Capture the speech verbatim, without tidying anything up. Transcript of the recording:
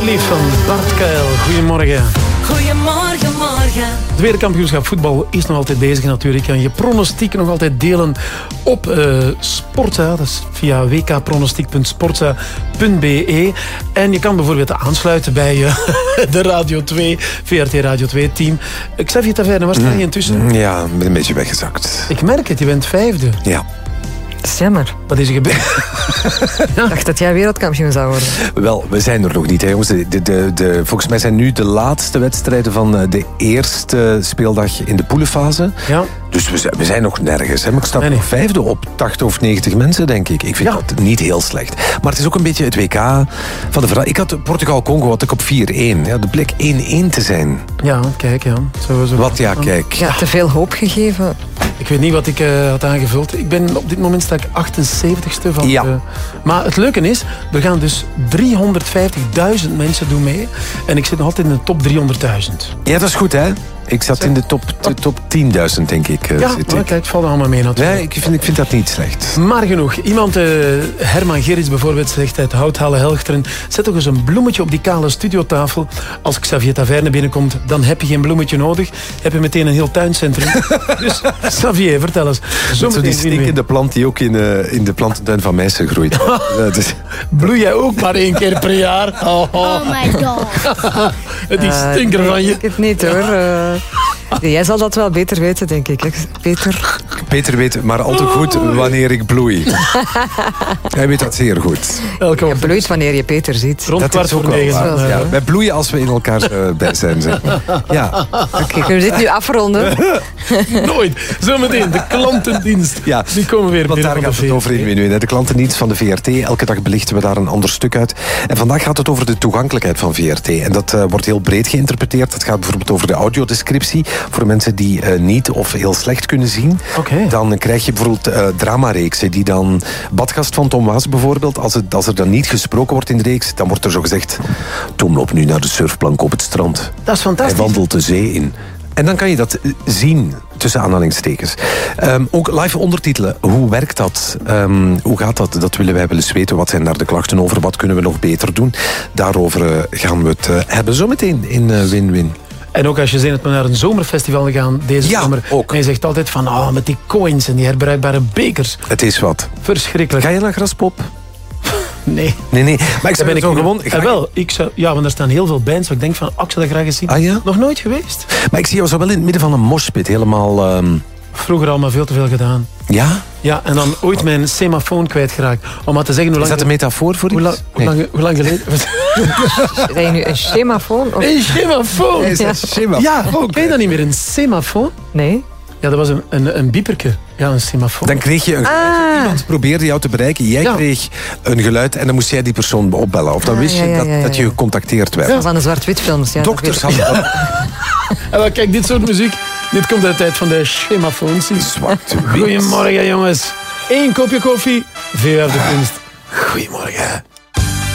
Verliefd van Bart Kuil. Goedemorgen. Goedemorgen, morgen. Het wereldkampioenschap voetbal is nog altijd bezig natuurlijk. En je pronostieken nog altijd delen op uh, Sportza. Dat is via w k pronostiek punt sportza punt b e. En je kan bijvoorbeeld aansluiten bij uh, de Radio twee, V R T Radio twee team. Xavier Taverne, waar sta je intussen? Ja, ik ben een beetje weggezakt. Ik merk het, je bent vijfde. Ja. Dat is jammer. Wat is er gebeurd? Ik dacht dat jij wereldkampioen zou worden. Wel, we zijn er nog niet, hè, jongens. De, de, de, de, volgens mij zijn nu de laatste wedstrijden van de eerste speeldag in de poelenfase. Ja. Dus we zijn, we zijn nog nergens. Hè. Maar ik sta Nee, nee. nog vijfde op tachtig of negentig mensen, denk ik. Ik vind Ja. dat niet heel slecht. Maar het is ook een beetje het W K van de verhaal. Ik had Portugal-Congo had ik op vier één. Ja, de blik één-één te zijn. Ja, kijk, ja. Zo, zo. Wat, ja, kijk. Ja, te veel hoop gegeven. Ik weet niet wat ik uh, had aangevuld. Ik ben op dit moment sta ik achtenzeventigste van Ja. de... Maar het leuke is, er gaan dus driehonderdvijftigduizend mensen doen mee. En ik zit nog altijd in de top driehonderdduizend. Ja, dat is goed, hè? Ik zat in de top, de top tienduizend, denk ik. eh, Ja, zit maar ik. kijk, het valt allemaal mee natuurlijk. Nee, ik vind, ik vind dat niet slecht. Maar genoeg. Iemand, uh, Herman Gerrits bijvoorbeeld, zegt uit Houthalen Helchteren, zet toch eens een bloemetje op die kale studiotafel. Als Xavier Taverne binnenkomt, dan heb je geen bloemetje nodig. Heb je meteen een heel tuincentrum. Dus Xavier, vertel eens. Zo die Zometeen stinkende plant die ook in, uh, in de plantentuin van Meissen groeit. Dat is... bloei jij ook maar één keer per jaar. Oh, oh. Oh my god. Die Uh, stinker nee, van je. Ik het niet hoor. Uh, jij zal dat wel beter weten, denk ik. hè, Peter. Peter weet maar al te goed wanneer ik bloei. Hij weet dat zeer goed. Elke Je ochtend. bloeit wanneer je Peter ziet. Rond Dat kwart is ook voor wel negen. waar. dan, Ja, uh, wij bloeien als we in elkaar uh, bij zijn. Zeg maar. Ja. Oké, kunnen we dit nu afronden? Nooit. Zometeen de klantendienst. Ja, Die komen weer want binnen daar van gaat de het over in minuut. De klantendienst van de V R T. Elke dag belichten we daar een ander stuk uit. En vandaag gaat het over de toegankelijkheid van V R T. En dat uh, wordt heel breed geïnterpreteerd. Het gaat bijvoorbeeld over de audiodescriptie. Voor mensen die uh, niet of heel slecht kunnen zien. Oké. Dan krijg je bijvoorbeeld uh, dramareeksen die dan... Badgast van Tom Waas bijvoorbeeld. Als, het, als er dan niet gesproken wordt in de reeks, dan wordt er zo gezegd... Tom loopt nu naar de surfplank op het strand. Dat is Hij fantastisch. wandelt de zee in. En dan kan je dat zien, tussen aanhalingstekens. Um, ook live ondertitelen. Hoe werkt dat? Um, hoe gaat dat? Dat willen wij wel eens weten. Wat zijn daar de klachten over? Wat kunnen we nog beter doen? Daarover uh, gaan we het uh, hebben zometeen in uh, Win-Win. En ook als je zin hebt om naar een zomerfestival gaan deze Ja, zomer. ook. En je zegt altijd van, ah, met die coins en die herbruikbare bekers. Het is wat. Verschrikkelijk. Ga je naar Graspop? Nee. Nee, nee. Maar ik Daar zou ben ik zo gewoon... Eh, wel, ik zou, ja, want er staan heel veel bands waar ik denk van, ah, ik zou dat graag eens zien. Ah ja? Nog nooit geweest. Maar ik zie jou zo wel in het midden van een moshpit. Helemaal... Um... Vroeger al maar veel te veel gedaan. Ja? Ja, en dan ooit mijn semafoon kwijtgeraakt. Om maar te zeggen hoe Is lang... dat een metafoor voor hoe, iets? lang, hoe, lang, hoe lang geleden... Zijn je nu een schemafoon? Of... Een semafoon! Is dat semafoor? Ja, ken je dat niet meer? Een semafoon? Nee? Ja, dat was een, een, een bieperke. Ja, een semafoon. Dan kreeg je een geluid. Ah. Iemand probeerde jou te bereiken. Jij Ja. kreeg een geluid en dan moest jij die persoon opbellen. Of dan Ah, wist je ja, ja, dat, ja, ja. dat je gecontacteerd werd. Van de zwart-wit films. Ja, Dokters dat weet hadden ik. dat En dan, kijk, dit soort muziek. Dit komt uit de tijd van de semafoons. zwart. Goedemorgen, jongens. Eén kopje koffie. V R de kunst. Goedemorgen.